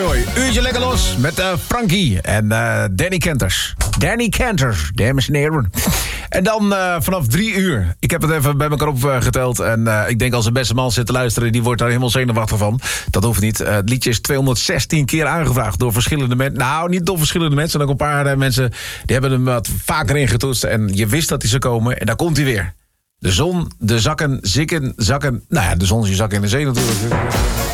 Hoi, uurtje lekker los met Frankie en Danny Kenters. Danny Kenters, dames en heren. En dan vanaf 3 uur. Ik heb het even bij elkaar opgeteld. En ik denk als een beste man zit te luisteren, die wordt daar helemaal zenuwachtig van. Dat hoeft niet. Het liedje is 216 keer aangevraagd door verschillende mensen. Nou, niet door verschillende mensen. Ook een paar mensen die hebben hem wat vaker ingetoetst. En je wist dat hij zou komen. En daar komt hij weer. De zon, de zakken, zikken, zakken. Nou ja, de zon is je zak in de zee natuurlijk.